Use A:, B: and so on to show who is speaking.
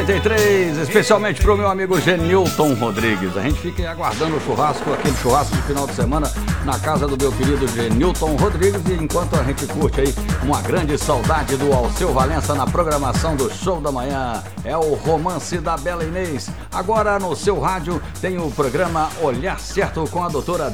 A: 33, especialmente pro meu amigo Genilton Rodrigues. A gente fica aguardando o churrasco, aquele churrasco de final de semana na casa do meu querido Genilton Rodrigues. E enquanto a gente curte aí uma grande saudade do Alceu Valença na programação do Show da Manhã, é o Romance da Bela Inês. Agora no seu rádio tem o programa Olhar Certo com a doutora